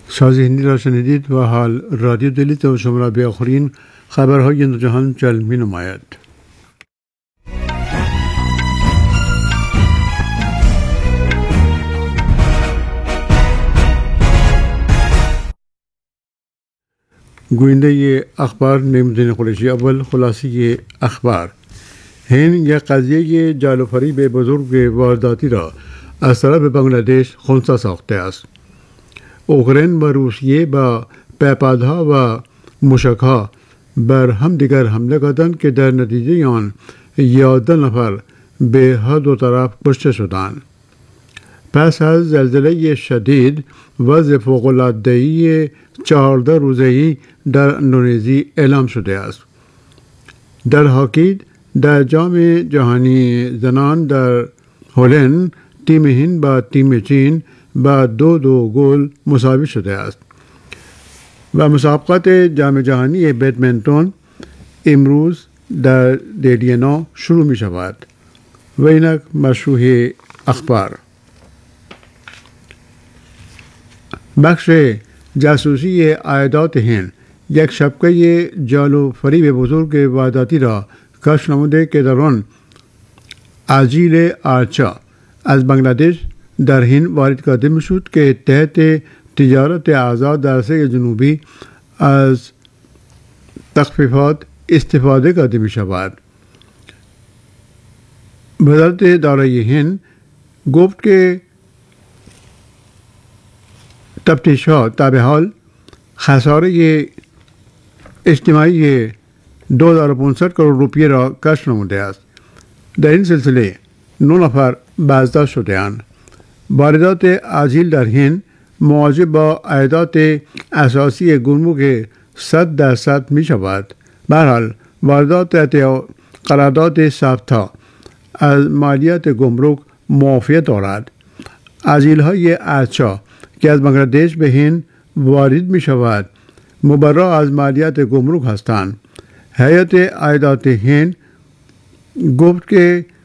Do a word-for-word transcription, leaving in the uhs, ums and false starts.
سازی هندی را شنیدید و حال رادیو دلی تو شما به آخرین خبرهای دو جهان جلب می نماید. گوینده اخبار نمیدین قریشی. اول خلاصه اخبار. هند یک قضیه جعل بزرگ وارداتی را از طرف بنگلادش خنثی ساخته است. اوکراین و روسیه با پیپادها و موشکها بر همدیگر حمله کردند که در نتیجه آن یازده نفر به هر دو طرف کشته شدند. پس از زلزله شدید وضع فوق‌العاده‌ای چهارده روزه‌ای در اندونزی اعلام شده است. در هاکی در جام جهانی زنان در هلند تیم هند با تیم چین با دو دو گل مساوی شده است و مسابقات جام جهانی بدمنتون امروز در دیلینا شروع می شود. و اینک مشروع اخبار. بخش جاسوسی عایدات هند یک شبکه جعل و فریب بزرگ وارداتی را کشف نموده که در آن آجیل آرچا از بنگلادش در هند وارد کرده میشد که تحت تجارت آزاد در آسیای جنوبی از تخفیفات استفاده کرده می شود. وزارت دارایی هند گفت که تفتیش‌ها تا به حال خساره اجتماعی دو هزار و پانصد کروڑ روپیه را کشف نموده است. در این سلسله نه نفر بازداشت شده‌اند. واردات آجیل در هند مواجه با عایدات اساسی گمرک صد درصد می شود. به هر حال واردات تحت قرارداد سافتا از مالیات گمرک معافیت دارد. آجیل های آرچا که از بنگلادش به هند وارد می شود مبرا از مالیات گمرک هستند. هیئت عایدات هند گفت که